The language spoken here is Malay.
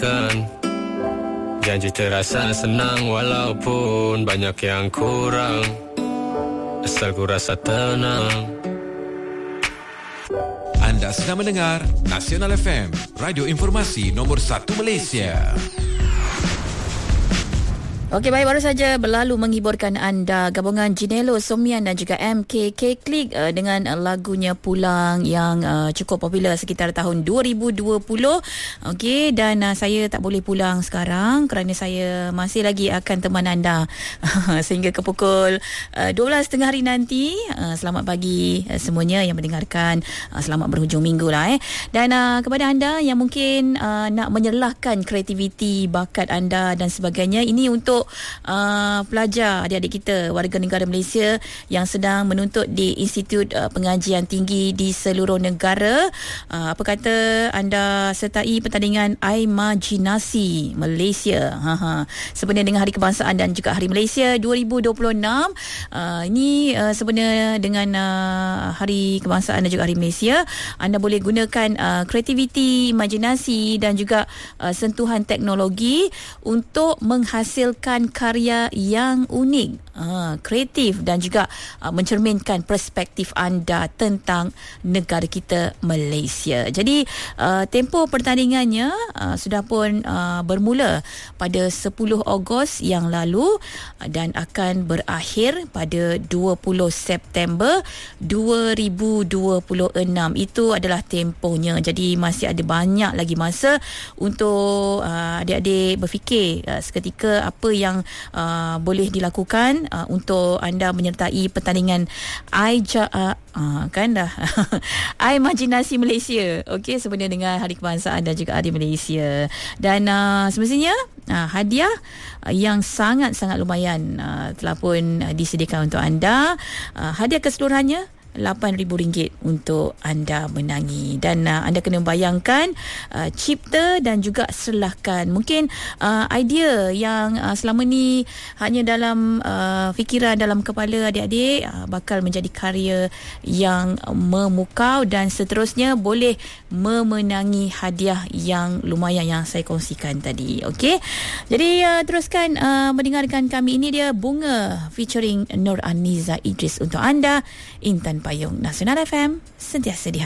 konsisten. Janji terasa senang walaupun banyak yang kurang. Asal ku rasa tenang. Anda sedang mendengar Nasional FM, radio informasi nombor 1 Malaysia. Okey, baik, baru saja berlalu menghiburkan anda gabungan Jinelo Somian dan juga MKK Click dengan lagunya Pulang yang cukup popular sekitar tahun 2020. Okey, dan saya tak boleh pulang sekarang kerana saya masih lagi akan teman anda sehingga ke pukul 12.30 hari nanti. Selamat pagi semuanya yang mendengarkan. Selamat berhujung minggu lah. Dan kepada anda yang mungkin nak menyerlahkan kreativiti, bakat anda dan sebagainya, ini untuk pelajar, adik-adik kita, warga negara Malaysia yang sedang menuntut di Institut Pengajian Tinggi di seluruh negara. Apa kata anda sertai pertandingan Imajinasi Malaysia sebenarnya dengan Hari Kebangsaan dan juga Hari Malaysia 2026. Ini sebenarnya dengan Hari Kebangsaan dan juga Hari Malaysia, anda boleh gunakan kreativiti, imajinasi dan juga sentuhan teknologi untuk menghasilkan karya yang unik, kreatif dan juga mencerminkan perspektif anda tentang negara kita Malaysia. Jadi tempoh pertandingannya sudah pun bermula pada 10 Ogos yang lalu dan akan berakhir pada 20 September 2026. Itu adalah tempohnya. Jadi masih ada banyak lagi masa untuk adik-adik berfikir seketika apa yang boleh dilakukan untuk anda menyertai pertandingan Imajinasi Malaysia. Okey, sebenarnya dengan Hari Kebangsaan dan juga Hari Malaysia. Dan semestinya hadiah yang sangat-sangat lumayan telah pun disediakan untuk anda. Hadiah keseluruhannya RM8,000 untuk anda menangi. Dan anda kena bayangkan, cipta dan juga serlahkan. Mungkin idea yang selama ni hanya dalam fikiran, dalam kepala adik-adik, bakal menjadi karya yang memukau dan seterusnya boleh memenangi hadiah yang lumayan yang saya kongsikan tadi. Okey, jadi teruskan mendengarkan kami. Ini dia Bunga featuring Nur Aniza Idris untuk anda. Intan Payung, Nasional FM, sentiasa di